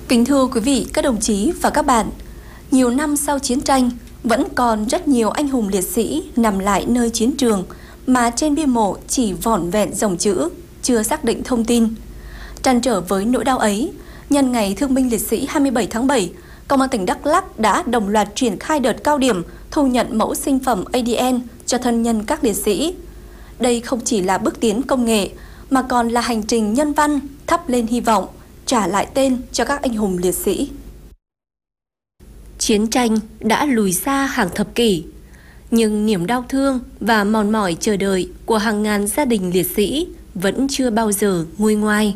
Kính thưa quý vị, các đồng chí và các bạn, nhiều năm sau chiến tranh, vẫn còn rất nhiều anh hùng liệt sĩ nằm lại nơi chiến trường mà trên bia mộ chỉ vỏn vẹn dòng chữ, chưa xác định thông tin. Trăn trở với nỗi đau ấy, nhân ngày Thương binh Liệt sĩ 27 tháng 7, Công an tỉnh Đắk Lắk đã đồng loạt triển khai đợt cao điểm thu nhận mẫu sinh phẩm ADN cho thân nhân các liệt sĩ. Đây không chỉ là bước tiến công nghệ, mà còn là hành trình nhân văn thắp lên hy vọng, trả lại tên cho các anh hùng liệt sĩ. Chiến tranh đã lùi xa hàng thập kỷ, nhưng niềm đau thương và mòn mỏi chờ đợi của hàng ngàn gia đình liệt sĩ vẫn chưa bao giờ nguôi ngoai.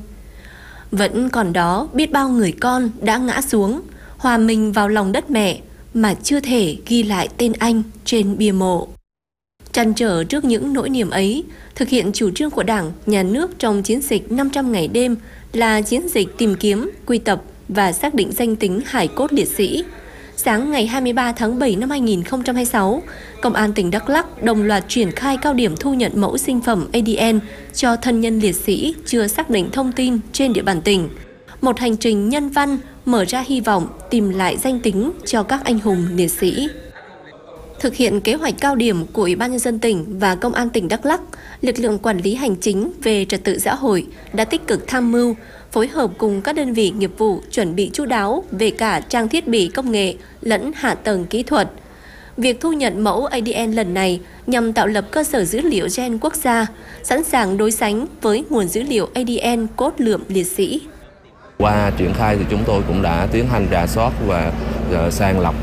Vẫn còn đó biết bao người con đã ngã xuống, hòa mình vào lòng đất mẹ mà chưa thể ghi lại tên anh trên bia mộ. Trăn trở trước những nỗi niềm ấy, thực hiện chủ trương của Đảng, Nhà nước trong chiến dịch 500 ngày đêm là chiến dịch tìm kiếm, quy tập và xác định danh tính hài cốt liệt sĩ. Sáng ngày 23 tháng 7 năm 2026, Công an tỉnh Đắk Lắk đồng loạt triển khai cao điểm thu nhận mẫu sinh phẩm ADN cho thân nhân liệt sĩ chưa xác định thông tin trên địa bàn tỉnh. Một hành trình nhân văn mở ra hy vọng tìm lại danh tính cho các anh hùng liệt sĩ. Thực hiện kế hoạch cao điểm của Ủy ban Nhân dân tỉnh và Công an tỉnh Đắk Lắk, lực lượng quản lý hành chính về trật tự xã hội đã tích cực tham mưu, phối hợp cùng các đơn vị nghiệp vụ chuẩn bị chu đáo về cả trang thiết bị công nghệ lẫn hạ tầng kỹ thuật. Việc thu nhận mẫu ADN lần này nhằm tạo lập cơ sở dữ liệu gen quốc gia, sẵn sàng đối sánh với nguồn dữ liệu ADN cốt lượm liệt sĩ. Qua triển khai thì chúng tôi cũng đã tiến hành rà soát và sàng lọc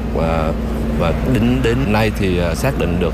và đến nay thì xác định được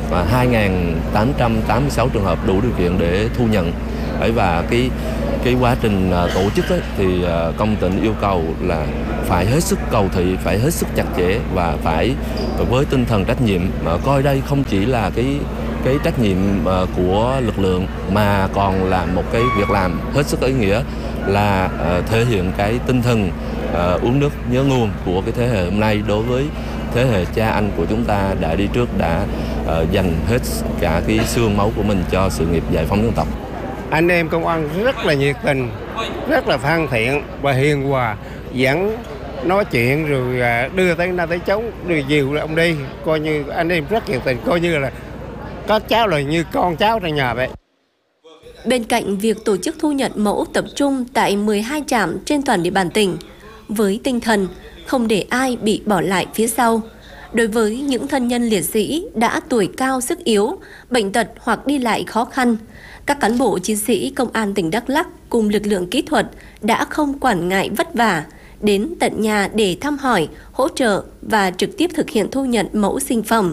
2.886 trường hợp đủ điều kiện để thu nhận. Và cái quá trình tổ chức ấy, thì công tỉnh yêu cầu là phải hết sức cầu thị, phải hết sức chặt chẽ và phải với tinh thần trách nhiệm, coi đây không chỉ là cái trách nhiệm của lực lượng mà còn là một cái việc làm hết sức ý nghĩa, là thể hiện cái tinh thần uống nước nhớ nguồn của cái thế hệ hôm nay đối với thế hệ cha anh của chúng ta đã đi trước, đã dành hết cả cái xương máu của mình cho sự nghiệp giải phóng dân tộc. Anh em công an rất là nhiệt tình, rất là thân thiện và hiền hòa, dẫn nói chuyện rồi đưa tới na tới chốn, rồi dìu ông đi, coi như anh em rất nhiệt tình, coi như là các cháu là như con cháu trong nhà vậy. Bên cạnh việc tổ chức thu nhận mẫu tập trung tại 12 trạm trên toàn địa bàn tỉnh, với tinh thần không để ai bị bỏ lại phía sau, đối với những thân nhân liệt sĩ đã tuổi cao sức yếu, bệnh tật hoặc đi lại khó khăn, các cán bộ chiến sĩ Công an tỉnh Đắk Lắk cùng lực lượng kỹ thuật đã không quản ngại vất vả, đến tận nhà để thăm hỏi, hỗ trợ và trực tiếp thực hiện thu nhận mẫu sinh phẩm.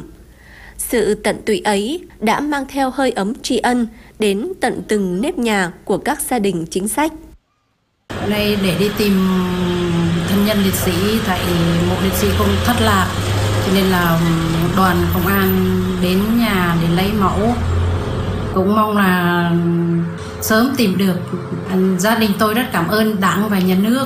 Sự tận tụy ấy đã mang theo hơi ấm tri ân đến tận từng nếp nhà của các gia đình chính sách. Hôm nay để đi tìm thân nhân liệt sĩ tại mộ liệt sĩ không thất lạc, cho nên là đoàn công an đến nhà để lấy mẫu. Cũng mong là sớm tìm được. Gia đình tôi rất cảm ơn Đảng và Nhà nước.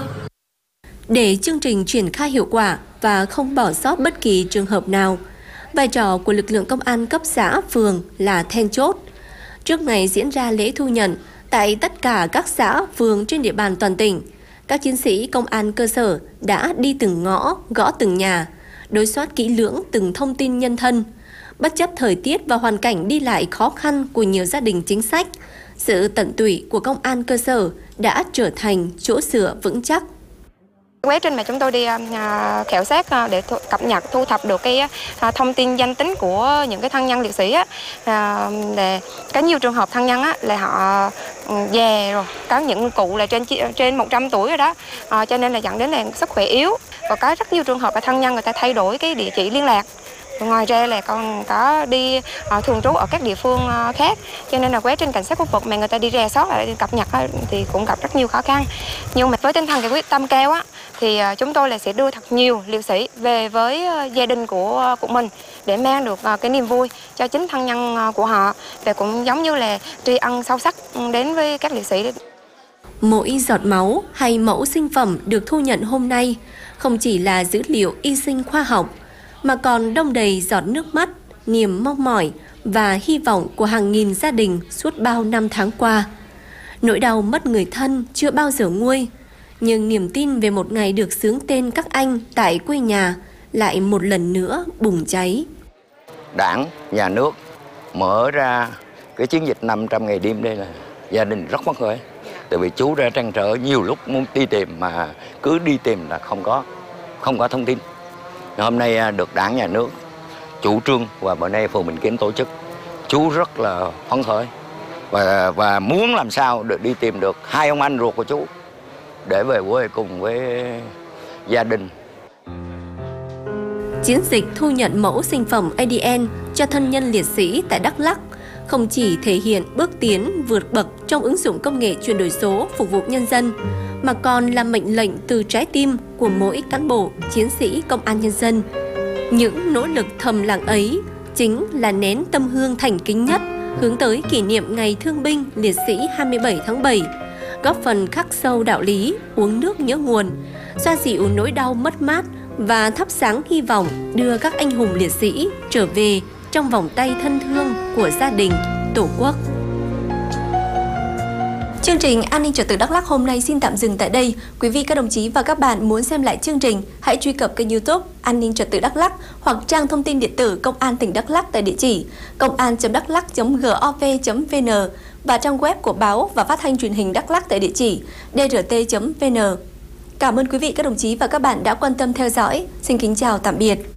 Để chương trình triển khai hiệu quả và không bỏ sót bất kỳ trường hợp nào, vai trò của lực lượng công an cấp xã, phường là then chốt. Trước ngày diễn ra lễ thu nhận, tại tất cả các xã, phường trên địa bàn toàn tỉnh, các chiến sĩ công an cơ sở đã đi từng ngõ, gõ từng nhà, đối soát kỹ lưỡng từng thông tin nhân thân. Bất chấp thời tiết và hoàn cảnh đi lại khó khăn của nhiều gia đình chính sách, sự tận tụy của công an cơ sở đã trở thành chỗ dựa vững chắc. Quá trình mà chúng tôi đi khảo sát để cập nhật, thu thập được cái thông tin danh tính của những cái thân nhân liệt sĩ để có nhiều trường hợp thân nhân là họ già rồi, có những cụ là trên 100 tuổi rồi đó, cho nên là dẫn đến là sức khỏe yếu, và có rất nhiều trường hợp là thân nhân người ta thay đổi cái địa chỉ liên lạc. Ngoài ra là còn có đi thường trú ở các địa phương khác, cho nên là quá trình cảnh sát khu vực mà người ta đi rà soát lại cập nhật thì cũng gặp rất nhiều khó khăn. Nhưng mà với tinh thần cái quyết tâm cao thì chúng tôi là sẽ đưa thật nhiều liệt sĩ về với gia đình của mình để mang được cái niềm vui cho chính thân nhân của họ, và cũng giống như là tri ân sâu sắc đến với các liệt sĩ. Mỗi giọt máu hay mẫu sinh phẩm được thu nhận hôm nay không chỉ là dữ liệu y sinh khoa học, mà còn đong đầy giọt nước mắt, niềm mong mỏi và hy vọng của hàng nghìn gia đình suốt bao năm tháng qua. Nỗi đau mất người thân chưa bao giờ nguôi, Nhưng niềm tin về một ngày được xướng tên các anh tại quê nhà lại một lần nữa bùng cháy. Đảng, nhà nước mở ra cái chiến dịch 500 ngày đêm đây là gia đình rất phấn khởi. Tại vì chú ra trăn trở nhiều lúc muốn đi tìm mà cứ đi tìm là không có thông tin. Hôm nay được Đảng, nhà nước chủ trương và bữa nay phường Bình Kiến tổ chức, chú rất là phấn khởi và muốn làm sao để đi tìm được hai ông anh ruột của chú để về quê cùng với gia đình. Chiến dịch thu nhận mẫu sinh phẩm ADN cho thân nhân liệt sĩ tại Đắk Lắk không chỉ thể hiện bước tiến vượt bậc trong ứng dụng công nghệ chuyển đổi số phục vụ nhân dân, mà còn là mệnh lệnh từ trái tim của mỗi cán bộ, chiến sĩ công an nhân dân. Những nỗ lực thầm lặng ấy chính là nén tâm hương thành kính nhất hướng tới kỷ niệm Ngày Thương binh Liệt sĩ 27 tháng 7, góp phần khắc sâu đạo lý uống nước nhớ nguồn, xoa dịu nỗi đau mất mát và thắp sáng hy vọng đưa các anh hùng liệt sĩ trở về trong vòng tay thân thương của gia đình, Tổ quốc. Chương trình An ninh trật tự Đắk Lắk hôm nay xin tạm dừng tại đây. Quý vị, các đồng chí và các bạn muốn xem lại chương trình, hãy truy cập kênh YouTube An ninh trật tự Đắk Lắk hoặc trang thông tin điện tử Công an tỉnh Đắk Lắk tại địa chỉ công-an.daklak.gov.vn và trang web của báo và phát thanh truyền hình Đắk Lắk tại địa chỉ drt.vn. Cảm ơn quý vị, các đồng chí và các bạn đã quan tâm theo dõi. Xin kính chào tạm biệt.